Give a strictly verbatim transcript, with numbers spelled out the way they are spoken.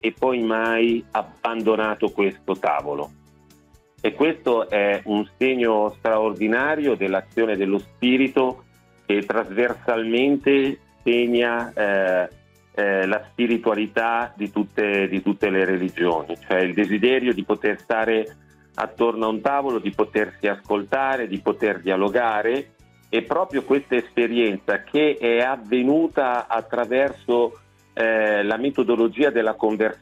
e poi mai abbandonato questo tavolo. E questo è un segno straordinario dell'azione dello Spirito che trasversalmente segna eh, eh, la spiritualità di tutte, di tutte le religioni, cioè il desiderio di poter stare attorno a un tavolo, di potersi ascoltare, di poter dialogare. E proprio questa esperienza che è avvenuta attraverso eh, la metodologia della conversione